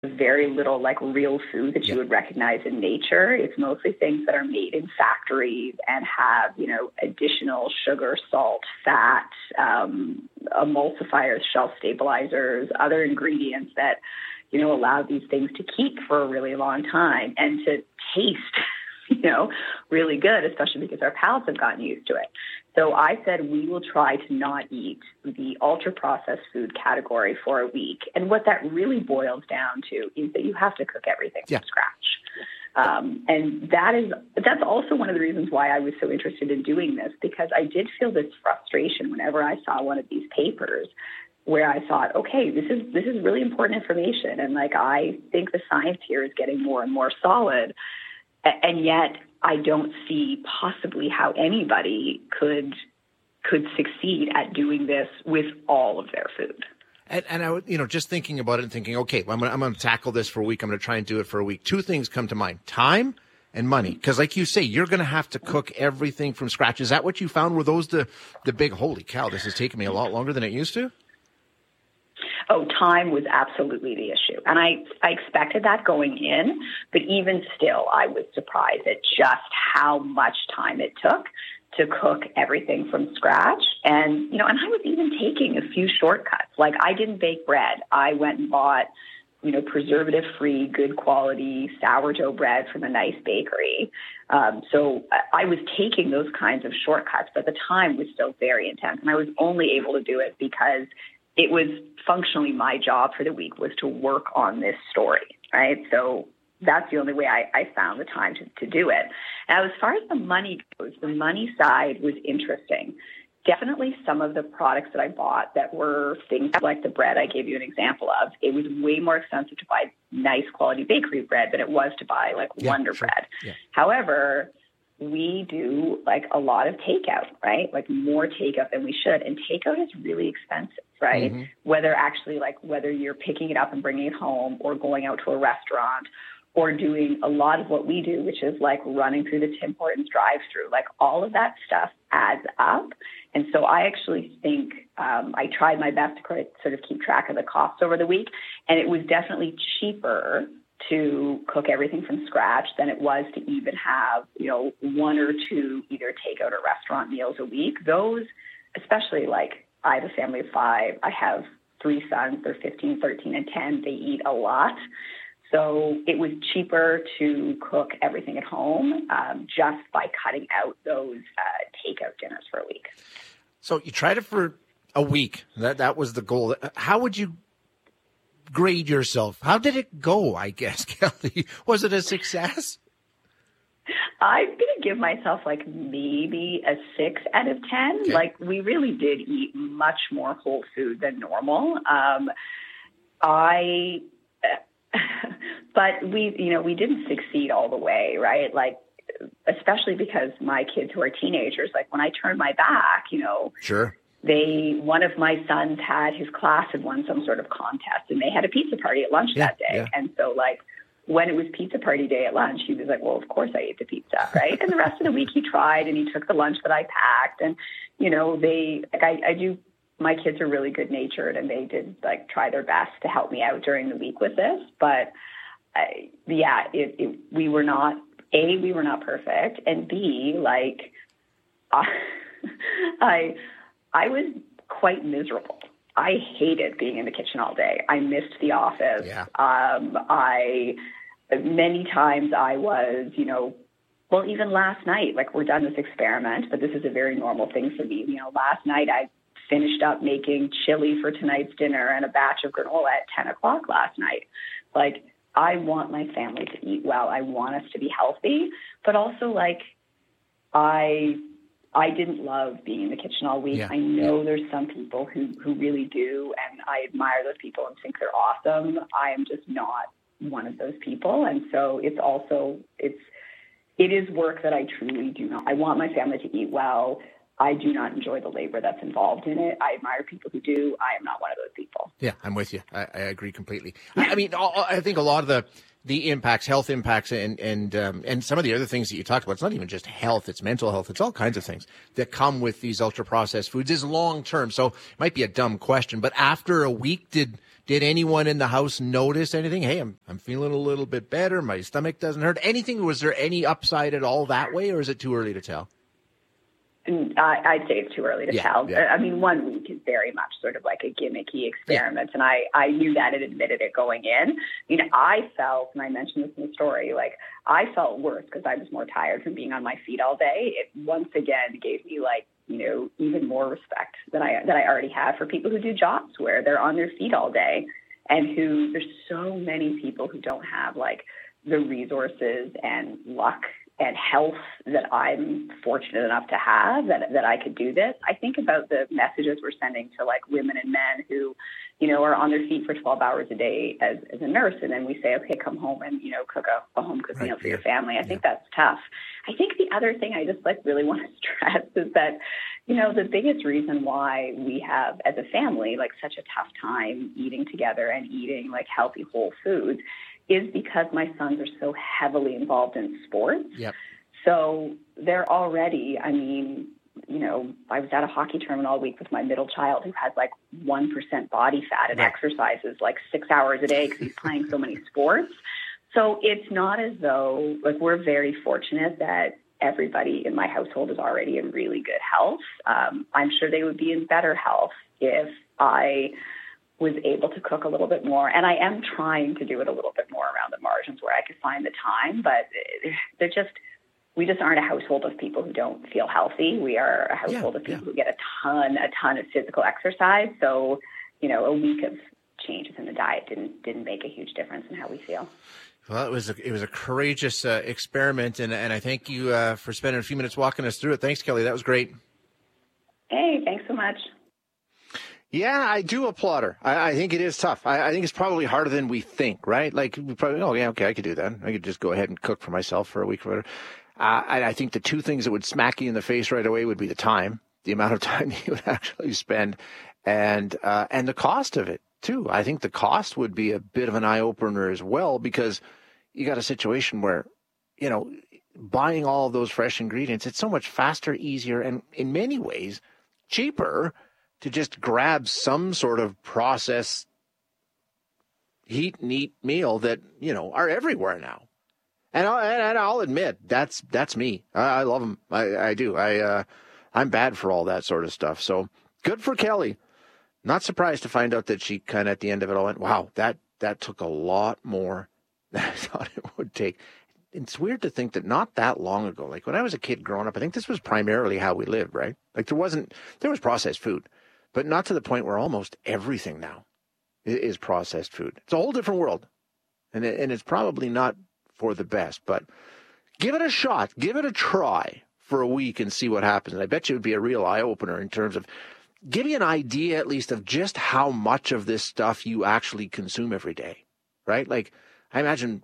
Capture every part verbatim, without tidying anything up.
very little like real food that you would recognize in nature. It's mostly things that are made in factories and have, you know, additional sugar, salt, fat, um, emulsifiers, shelf stabilizers, other ingredients that, you know, allow these things to keep for a really long time and to taste, you know, really good, especially because our palates have gotten used to it. So I said we will try to not eat the ultra-processed food category for a week. And what that really boils down to is that you have to cook everything yeah. from scratch. Um, and that is that's also one of the reasons why I was so interested in doing this, because I did feel this frustration whenever I saw one of these papers where I thought, okay, this is this is really important information. And like I think the science here is getting more and more solid. And yet I don't see possibly how anybody could could succeed at doing this with all of their food. And, and I, you know, just thinking about it and thinking, okay, I'm going I'm going to tackle this for a week. I'm going to try and do it for a week. Two things come to mind: time and money. Because, like you say, you're going to have to cook everything from scratch. Is that what you found? Were those the the big? Holy cow! This has taken me a lot longer than it used to. Oh, time was absolutely the issue. And I, I expected that going in, but even still, I was surprised at just how much time it took to cook everything from scratch. And, you know, and I was even taking a few shortcuts. Like I didn't bake bread. I went and bought, you know, preservative-free, good quality sourdough bread from a nice bakery. Um, so I was taking those kinds of shortcuts, but the time was still very intense. And I was only able to do it because it was functionally my job for the week was to work on this story, right? So that's the only way I, I found the time to, to do it. Now, as far as the money goes, the money side was interesting. Definitely some of the products that I bought that were things like the bread I gave you an example of, it was way more expensive to buy nice quality bakery bread than it was to buy like yeah, Wonder sure. Bread. Yeah. However, we do like a lot of takeout, right? Like more takeout than we should. And takeout is really expensive, right? Mm-hmm. Whether actually like whether you're picking it up and bringing it home or going out to a restaurant or doing a lot of what we do, which is like running through the Tim Hortons drive-through, like all of that stuff adds up. And so I actually think um, I tried my best to sort of keep track of the costs over the week. And it was definitely cheaper to cook everything from scratch than it was to even have, you know, one or two either takeout or restaurant meals a week. Those, especially like I have a family of five. I have three sons. They're fifteen, thirteen, and ten. They eat a lot. So it was cheaper to cook everything at home um, just by cutting out those uh, takeout dinners for a week. So you tried it for a week. That that was the goal. How would you grade yourself? How did it go, I guess, Kelly? Was it a success? I'm going to give myself like maybe a six out of ten. Okay. Like we really did eat much more whole food than normal. Um, I, but we, you know, we didn't succeed all the way, right? Like, especially because my kids who are teenagers, like when I turned my back, you know, sure. They, one of my sons had his class had won some sort of contest and they had a pizza party at lunch yeah, that day. Yeah. And so like when it was pizza party day at lunch, he was like, well, of course I ate the pizza. Right. And the rest of the week he tried and he took the lunch that I packed and, you know, they, like I, I do, my kids are really good natured and they did like try their best to help me out during the week with this. But I, yeah, it, it, we were not, A, we were not perfect. And B, like I, I I was quite miserable. I hated being in the kitchen all day. I missed the office. Yeah. Um, I, many times I was, you know, well, even last night, like we're done this experiment, but this is a very normal thing for me. You know, last night I finished up making chili for tonight's dinner and a batch of granola at ten o'clock last night. Like, I want my family to eat well. I want us to be healthy, but also like I... I didn't love being in the kitchen all week. Yeah. I know yeah. there's some people who, who really do, and I admire those people and think they're awesome. I am just not one of those people. And so it's also, it's, it is work that I truly do not. I want my family to eat well. I do not enjoy the labor that's involved in it. I admire people who do. I am not one of those people. Yeah, I'm with you. I, I agree completely. I, I mean, I think a lot of the, the impacts, health impacts, and and um, and some of the other things that you talked about, it's not even just health, it's mental health, it's all kinds of things that come with these ultra-processed foods is long-term. So it might be a dumb question, but after a week, did Did anyone in the house notice anything? Hey, I'm I'm feeling a little bit better. My stomach doesn't hurt. Anything? Was there any upside at all that way, or is it too early to tell? I, I'd say it's too early to yeah, tell. Yeah. I mean, one week is very much sort of like a gimmicky experiment, yeah. and I, I knew that and admitted it going in. You know, I felt, and I mentioned this in the story, like I felt worse because I was more tired from being on my feet all day. It once again gave me like, you know, even more respect than I that I already have for people who do jobs where they're on their feet all day, and who there's so many people who don't have like the resources and luck and health that I'm fortunate enough to have, that that I could do this. I think about the messages we're sending to like women and men who, you know, are on their feet for twelve hours a day as, as a nurse. And then we say, okay, come home and, you know, cook a, a home cooked meal for your family. I yeah. think that's tough. I think the other thing I just like really want to stress is that, you know, the biggest reason why we have as a family, like such a tough time eating together and eating like healthy whole foods is because my sons are so heavily involved in sports. Yep. So they're already, I mean, you know, I was at a hockey tournament all week with my middle child who has like one percent body fat and right. exercises like six hours a day because he's playing so many sports. So it's not as though, like, we're very fortunate that everybody in my household is already in really good health. Um, I'm sure they would be in better health if I was able to cook a little bit more. And I am trying to do it a little bit more around the margins where I could find the time, but they're just, we just aren't a household of people who don't feel healthy. We are a household yeah, of people yeah. who get a ton, a ton of physical exercise. So, you know, a week of changes in the diet didn't, didn't make a huge difference in how we feel. Well, it was a, it was a courageous uh, experiment, and, and I thank you uh, for spending a few minutes walking us through it. Thanks, Kelly. That was great. Hey, thanks so much. Yeah, I do applaud her. I, I think it is tough. I, I think it's probably harder than we think, right? Like, we probably, oh, yeah, okay, I could do that. I could just go ahead and cook for myself for a week or whatever. Uh, I, I think the two things that would smack you in the face right away would be the time, the amount of time you would actually spend, and uh, and the cost of it, too. I think the cost would be a bit of an eye-opener as well, because you got a situation where, you know, buying all of those fresh ingredients, it's so much faster, easier, and in many ways cheaper to just grab some sort of processed heat and eat meal that, you know, are everywhere now. And I'll, and I'll admit, that's that's me. I, I love them. I, I do. I, uh, I'm bad for all that sort of stuff. So good for Kelly. Not surprised to find out that she kind of at the end of it all went, wow, that, that took a lot more than I thought it would take. It's weird to think that not that long ago, like when I was a kid growing up, I think this was primarily how we lived, right? Like there wasn't, there was processed food, but not to the point where almost everything now is processed food. It's a whole different world. And it, and it's probably not for the best, but give it a shot. Give it a try for a week and see what happens. And I bet you it would be a real eye-opener in terms of give you an idea at least of just how much of this stuff you actually consume every day, right? Like I imagine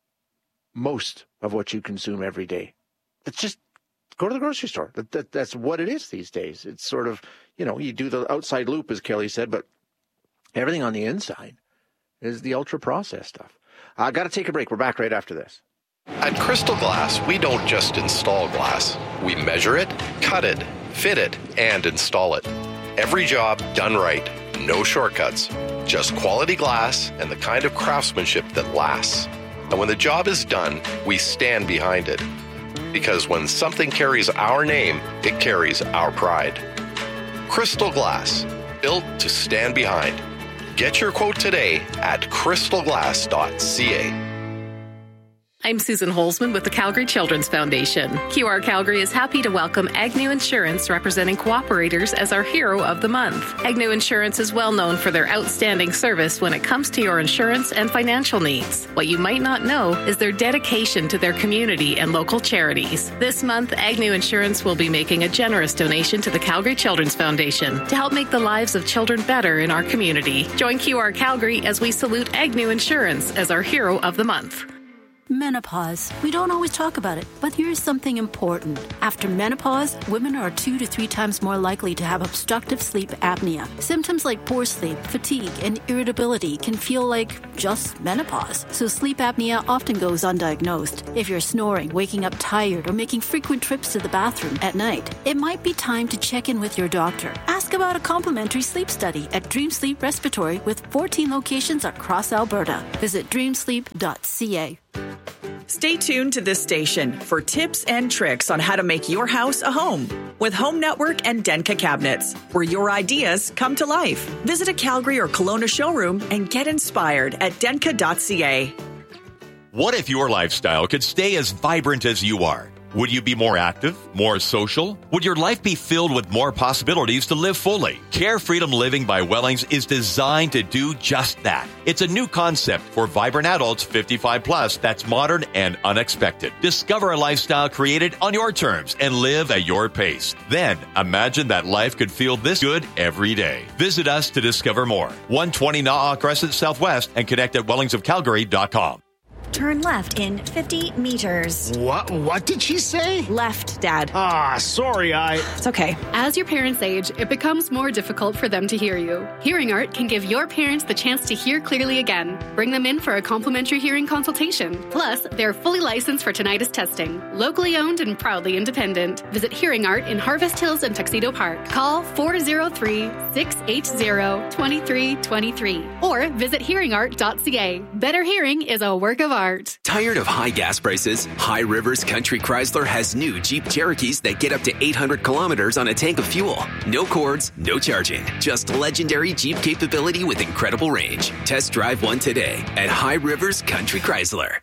most of what you consume every day, it's just go to the grocery store. That, that, that's what it is these days. It's sort of, you know, you do the outside loop, as Kelly said, but everything on the inside is the ultra-processed stuff. I uh, got to take a break. We're back right after this. At Crystal Glass, we don't just install glass. We measure it, cut it, fit it, and install it. Every job done right. No shortcuts. Just quality glass and the kind of craftsmanship that lasts. And when the job is done, we stand behind it. Because when something carries our name, it carries our pride. Crystal Glass, built to stand behind. Get your quote today at crystal glass dot c a. I'm Susan Holzman with the Calgary Children's Foundation. Q R Calgary is happy to welcome Agnew Insurance, representing cooperators, as our Hero of the Month. Agnew Insurance is well known for their outstanding service when it comes to your insurance and financial needs. What you might not know is their dedication to their community and local charities. This month, Agnew Insurance will be making a generous donation to the Calgary Children's Foundation to help make the lives of children better in our community. Join Q R Calgary as we salute Agnew Insurance as our Hero of the Month. Menopause. We don't always talk about it, but here's something important. After menopause, women are two to three times more likely to have obstructive sleep apnea. Symptoms like poor sleep, fatigue, and irritability can feel like just menopause. So sleep apnea often goes undiagnosed. If you're snoring, waking up tired, or making frequent trips to the bathroom at night, it might be time to check in with your doctor. Ask about a complimentary sleep study at Dream Sleep Respiratory with fourteen locations across Alberta. Visit dream sleep dot c a. Stay tuned to this station for tips and tricks on how to make your house a home with Home Network and Denka Cabinets, where your ideas come to life. Visit a Calgary or Kelowna showroom and get inspired at denka dot c a. What if your lifestyle could stay as vibrant as you are? Would you be more active, more social? Would your life be filled with more possibilities to live fully? Care Freedom Living by Wellings is designed to do just that. It's a new concept for vibrant adults fifty-five plus that's modern and unexpected. Discover a lifestyle created on your terms and live at your pace. Then imagine that life could feel this good every day. Visit us to discover more. one twenty Na'a Crescent Southwest and connect at wellings of calgary dot com. Turn left in fifty meters. What? What did she say? Left, Dad. Ah, sorry, I... It's okay. As your parents age, it becomes more difficult for them to hear you. Hearing Art can give your parents the chance to hear clearly again. Bring them in for a complimentary hearing consultation. Plus, they're fully licensed for tinnitus testing. Locally owned and proudly independent. Visit Hearing Art in Harvest Hills and Tuxedo Park. Call four oh three, six eight zero, two three two three or visit hearing art dot c a. Better hearing is a work of art. Tired of high gas prices? High Rivers Country Chrysler has new Jeep Cherokees that get up to eight hundred kilometers on a tank of fuel. No cords, no charging. Just legendary Jeep capability with incredible range. Test drive one today at High Rivers Country Chrysler.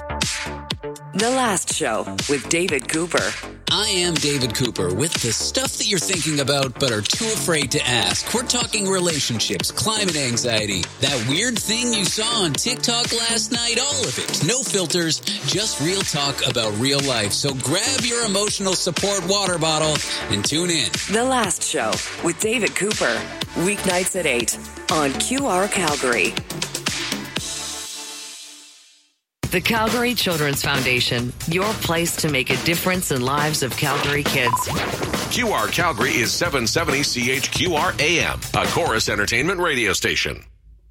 The Last Show with David Cooper. I am David Cooper with the stuff that you're thinking about but are too afraid to ask. We're talking relationships, climate anxiety, that weird thing you saw on TikTok last night, all of it. No filters, just real talk about real life. So grab your emotional support water bottle and tune in. The Last Show with David Cooper. Weeknights at eight on Q R Calgary. The Calgary Children's Foundation, your place to make a difference in lives of Calgary kids. Q R Calgary is seven seventy C H Q R A M, a Chorus Entertainment radio station.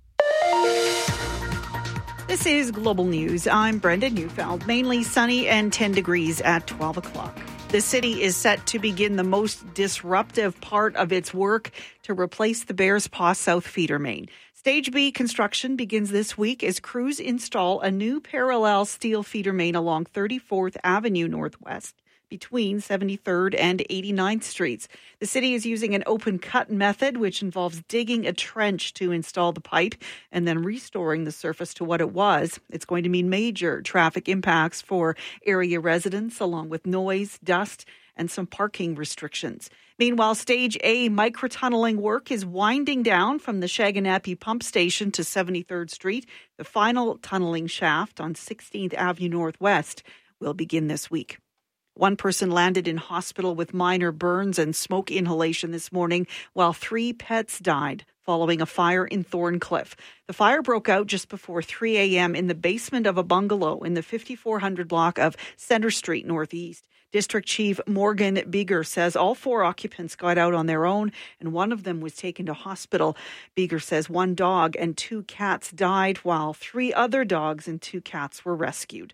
This is Global News. I'm Brenda Neufeld. Mainly sunny and ten degrees at twelve o'clock. The city is set to begin the most disruptive part of its work to replace the Bears Paw South feeder main. Stage B construction begins this week as crews install a new parallel steel feeder main along thirty-fourth Avenue Northwest between seventy-third and eighty-ninth Streets. The city is using an open cut method, which involves digging a trench to install the pipe and then restoring the surface to what it was. It's going to mean major traffic impacts for area residents, along with noise, dust, and some parking restrictions. Meanwhile, Stage A microtunneling work is winding down from the Shaganappi pump station to seventy-third Street. The final tunneling shaft on sixteenth Avenue Northwest will begin this week. One person landed in hospital with minor burns and smoke inhalation this morning, while three pets died following a fire in Thorncliffe. The fire broke out just before three a.m. in the basement of a bungalow in the fifty-four hundred block of Centre Street Northeast. District Chief Morgan Beeger says all four occupants got out on their own and one of them was taken to hospital. Beeger says one dog and two cats died while three other dogs and two cats were rescued.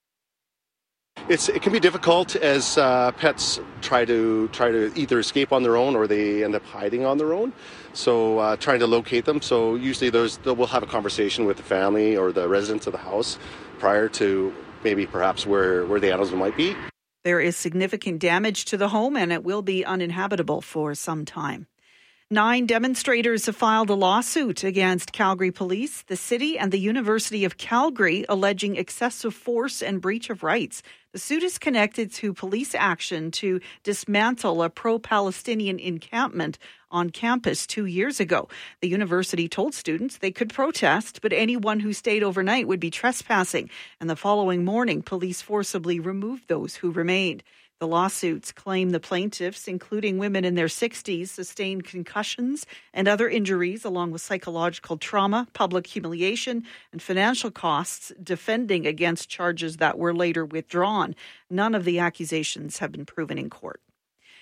It's, it can be difficult as uh, pets try to try to either escape on their own or they end up hiding on their own. So uh, trying to locate them. So usually there's, we'll have a conversation with the family or the residents of the house prior to maybe perhaps where, where the animals might be. There is significant damage to the home and it will be uninhabitable for some time. Nine demonstrators have filed a lawsuit against Calgary Police, the city, and the University of Calgary, alleging excessive force and breach of rights. The suit is connected to police action to dismantle a pro-Palestinian encampment on campus two years ago. The university told students they could protest, but anyone who stayed overnight would be trespassing. And the following morning, police forcibly removed those who remained. The lawsuits claim the plaintiffs, including women in their sixties, sustained concussions and other injuries, along with psychological trauma, public humiliation, and financial costs, defending against charges that were later withdrawn. None of the accusations have been proven in court.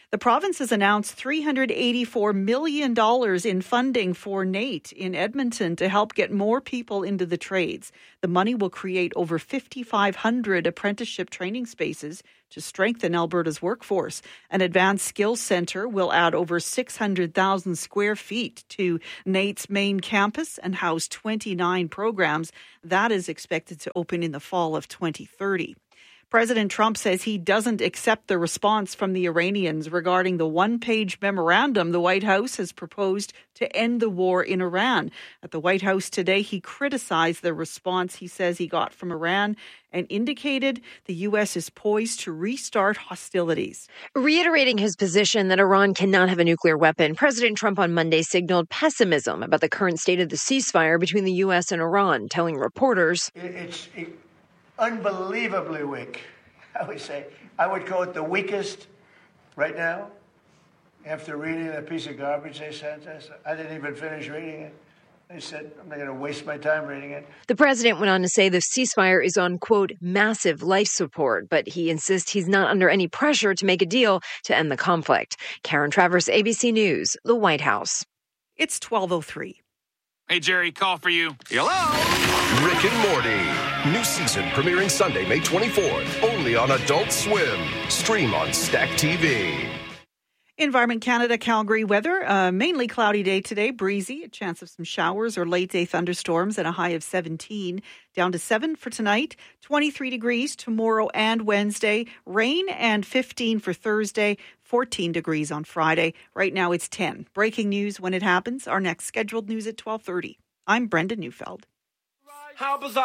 The province has announced three hundred eighty-four million dollars in funding for NAIT in Edmonton to help get more people into the trades. The money will create over five thousand five hundred apprenticeship training spaces to strengthen Alberta's workforce. An advanced skills centre will add over six hundred thousand square feet to NAIT's main campus and house twenty-nine programs. That is expected to open in the fall of twenty thirty. President Trump says he doesn't accept the response from the Iranians regarding the one-page memorandum the White House has proposed to end the war in Iran. At the White House today, he criticized the response he says he got from Iran and indicated the U S is poised to restart hostilities. Reiterating his position that Iran cannot have a nuclear weapon, President Trump on Monday signaled pessimism about the current state of the ceasefire between the U S and Iran, telling reporters, It's unbelievably weak, I would say. I would call it the weakest right now. After reading that piece of garbage they sent us, I didn't even finish reading it. They said, I'm not going to waste my time reading it. The president went on to say the ceasefire is on, quote, massive life support, but he insists he's not under any pressure to make a deal to end the conflict. Karen Travers, A B C News, the White House. It's twelve oh three. Hey, Jerry, call for you. Hello? Rick and Morty. New season premiering Sunday, May twenty-fourth. Only on Adult Swim. Stream on Stack T V. Environment Canada, Calgary weather. Uh, mainly cloudy day today, breezy. A chance of some showers or late day thunderstorms and a high of seventeen. Down to seven for tonight. twenty-three degrees tomorrow and Wednesday. Rain and fifteen for Thursday. fourteen degrees on Friday. Right now it's ten. Breaking news when it happens. Our next scheduled news at twelve thirty. I'm Brenda Neufeld. How bizarre.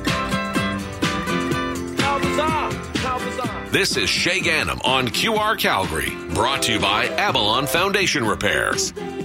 How bizarre. How bizarre. This is Shay Gannam on Q R Calgary, brought to you by Avalon Foundation Repairs.